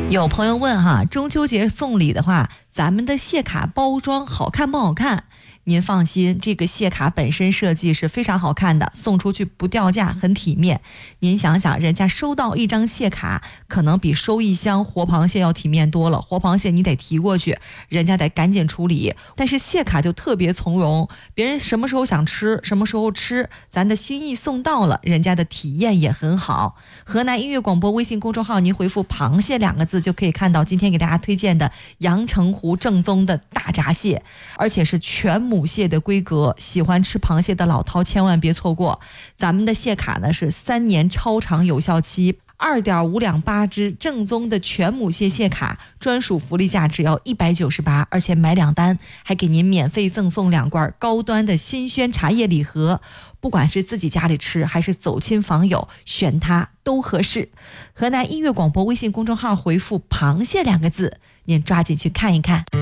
有朋友问哈，中秋节送礼的话，咱们的谢卡包装好看不好看？您放心，这个谢卡本身设计是非常好看的，送出去不掉价，很体面。您想想，人家收到一张谢卡，可能比收一箱活螃蟹要体面多了。活螃蟹你得提过去，人家得赶紧处理，但是谢卡就特别从容，别人什么时候想吃，什么时候吃，咱的心意送到了，人家的体验也很好。河南音乐广播微信公众号，您回复螃蟹2个字就可以看到今天给大家推荐的阳澄湖正宗的大闸蟹，而且是全母蟹的规格，喜欢吃螃蟹的老饕千万别错过。咱们的蟹卡呢是3年超长有效期，2.5两8只正宗的全母蟹蟹卡，专属福利价只要198，而且买2单还给您免费赠送2罐高端的新鲜茶叶礼盒。不管是自己家里吃还是走亲访友，选它都合适。河南音乐广播微信公众号回复螃蟹2个字，您抓紧去看一看。